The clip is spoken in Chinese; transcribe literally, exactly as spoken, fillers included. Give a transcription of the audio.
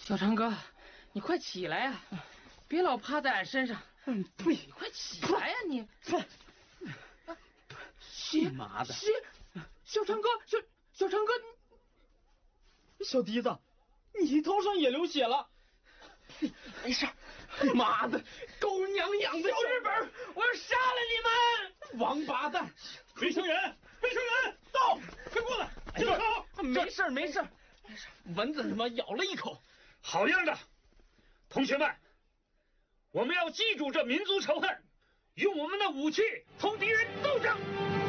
小长哥，你快起来呀、啊！别老趴在俺身上。 嗯，呸！ 你快起来呀、啊、你！ 啊，血妈的！ 血！小长哥，小小长哥， 你小笛子，你头上也流血了。 没事。 妈的，狗娘养的小日本，我要杀了你们！王八蛋！ 卫生员，卫生员，到，快过来！ 哎呀，没事没事没事，蚊子他妈咬了一口。 好样的，同学们，我们要记住这民族仇恨，用我们的武器同敌人斗争。